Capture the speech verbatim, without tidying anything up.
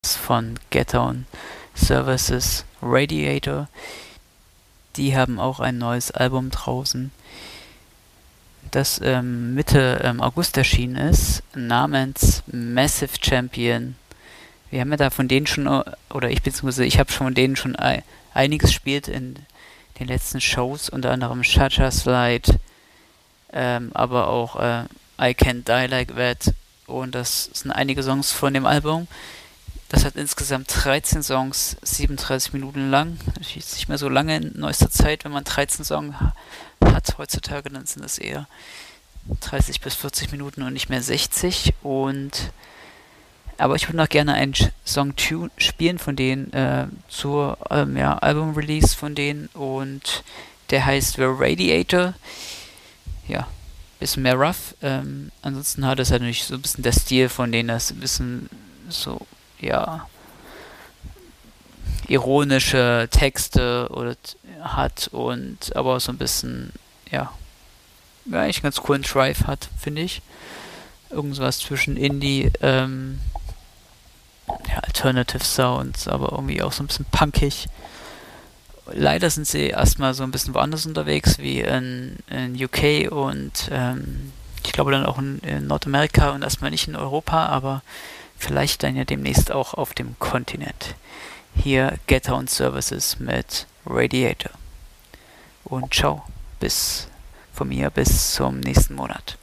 von Get-Down Services, Radiator. Die haben auch ein neues Album draußen, das ähm, Mitte ähm, August erschienen ist, namens Massive Champion. Wir haben ja da von denen schon, oder ich beziehungsweise ich habe schon von denen schon ei- einiges gespielt in den letzten Shows, unter anderem Cha-Cha Slide, ähm, aber auch äh, I Can't Die Like That, und das sind einige Songs von dem Album. Das hat insgesamt dreizehn Songs, siebenunddreißig Minuten lang. Das ist nicht mehr so lange in neuester Zeit, wenn man dreizehn Songs hat heutzutage, dann sind das eher dreißig bis vierzig Minuten und nicht mehr sechzig. Und aber ich würde noch gerne einen Song tune spielen von denen äh, zur ähm, ja, Album-Release von denen, und der heißt The Radiator. Ja, bisschen mehr rough. Ähm, ansonsten hat es halt natürlich so ein bisschen der Stil von denen, das ein bisschen so, ja, ironische Texte oder hat, und aber auch so ein bisschen, ja, ja eigentlich einen ganz coolen Drive hat, finde ich. Irgendwas zwischen Indie, ähm, ja, Alternative Sounds, aber irgendwie auch so ein bisschen punkig. Leider sind sie erstmal so ein bisschen woanders unterwegs, wie in, in U K und ähm, ich glaube dann auch in, in Nordamerika und erstmal nicht in Europa, aber vielleicht dann ja demnächst auch auf dem Kontinent. Hier Get-Down Services mit Radiator. Und ciao, bis von mir bis zum nächsten Monat.